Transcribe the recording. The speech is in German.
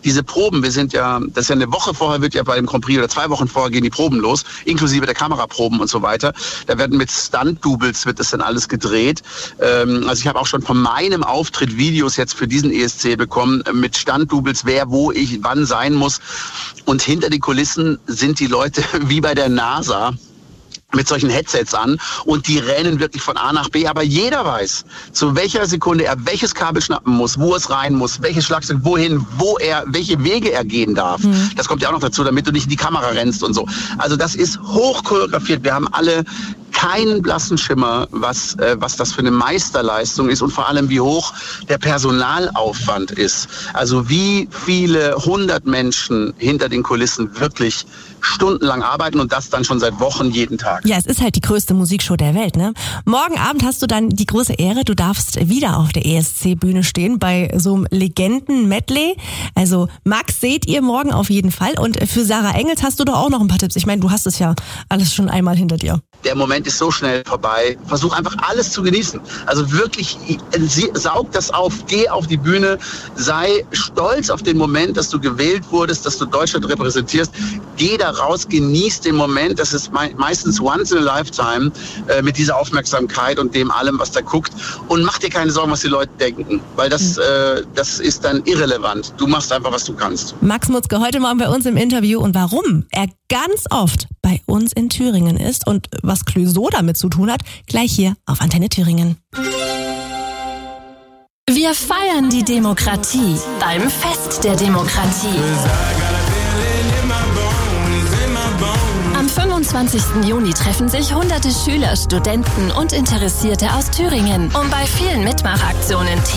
diese Proben, das ist ja eine Woche vorher, wird ja bei dem Grand Prix oder 2 Wochen vorher gehen die Proben los, inklusive der Kameraproben und so weiter. Da werden mit Stunt-Doubles wird das dann alles gedreht. Also ich habe auch schon von meinem Auftritt Videos jetzt für diesen ESC bekommen, mit Stunt-Doubles, wer, wo ich, wann sein muss. Und hinter den Kulissen sind die Leute wie bei der NASA mit solchen Headsets an und die rennen wirklich von A nach B. Aber jeder weiß, zu welcher Sekunde er welches Kabel schnappen muss, wo es rein muss, welches Schlagzeug, wohin, welche Wege er gehen darf. Das kommt ja auch noch dazu, damit du nicht in die Kamera rennst und so. Also das ist hoch choreografiert. Wir haben alle keinen blassen Schimmer, was das für eine Meisterleistung ist und vor allem, wie hoch der Personalaufwand ist. Also wie viele 100 Menschen hinter den Kulissen wirklich stundenlang arbeiten und das dann schon seit Wochen jeden Tag. Ja, es ist halt die größte Musikshow der Welt, ne? Morgen Abend hast du dann die große Ehre, du darfst wieder auf der ESC-Bühne stehen bei so einem Legenden-Medley. Also Max seht ihr morgen auf jeden Fall. Und für Sarah Engels hast du doch auch noch ein paar Tipps. Ich meine, du hast es ja alles schon einmal hinter dir. Der Moment ist so schnell vorbei. Versuch einfach alles zu genießen. Also wirklich, saug das auf, geh auf die Bühne, sei stolz auf den Moment, dass du gewählt wurdest, dass du Deutschland repräsentierst. Geh da raus, genieß den Moment. Das ist meistens once in a lifetime mit dieser Aufmerksamkeit und dem allem, was da guckt. Und mach dir keine Sorgen, was die Leute denken, weil das ist dann irrelevant. Du machst einfach, was du kannst. Max Mutzke heute Morgen bei uns im Interview und warum er ganz oft bei uns in Thüringen ist und was Clouseau damit zu tun hat, gleich hier auf Antenne Thüringen. Wir feiern die Demokratie beim Fest der Demokratie. Am 25. Juni treffen sich hunderte Schüler, Studenten und Interessierte aus Thüringen, um bei vielen Mitmachaktionen